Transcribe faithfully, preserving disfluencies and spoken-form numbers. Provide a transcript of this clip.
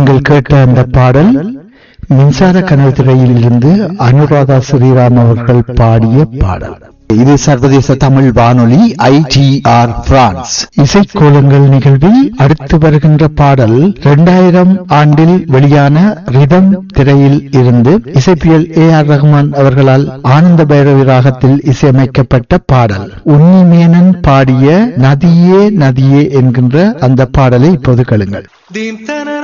நீங்கள் கேட்ட அந்த பாடல் மின்சார கனவு திரையில் இருந்து அனுராதா ஸ்ரீராம் அவர்கள் பாடிய பாடல். இது சர்வதேச தமிழ் வானொலி ஐ டி ஆர் பிரான்ஸ் இசைக்கோலங்கள் நிகழ்வில் அடுத்து வருகின்ற பாடல் இரண்டாயிரம் ஆண்டில் வெளியான ரிதம் திரையில் இருந்து இசைப்பியல் ஏ ஆர் ரஹ்மான் அவர்களால் ஆனந்த பைரவி ராகத்தில் இசையமைக்கப்பட்ட பாடல். உன்னிமேனன் பாடிய நதியே நதியே என்கின்ற அந்த பாடலை இப்போது கேளுங்கள்.